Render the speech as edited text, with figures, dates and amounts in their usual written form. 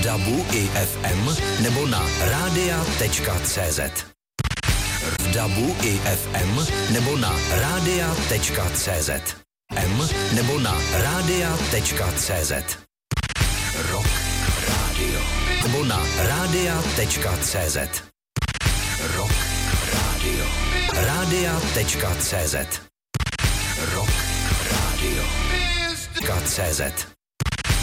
DABu i FM nebo na radia.cz. V DABu i FM nebo na radia.cz. Nebo na radia.cz. Rock Radio. Nebo na radia.cz. Rock Radio. Radia.cz. Rock Radio. .cz.